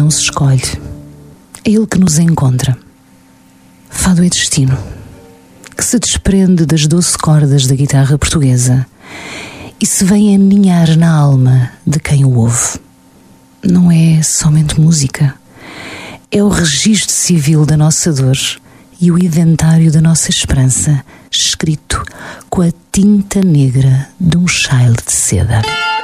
não se escolhe, é ele que nos encontra. Fado é destino, que se desprende das doce cordas da guitarra portuguesa e se vem aninhar na alma de quem o ouve. Não é somente música, é o registro civil da nossa dor e o inventário da nossa esperança, escrito com a tinta negra de um chile de seda.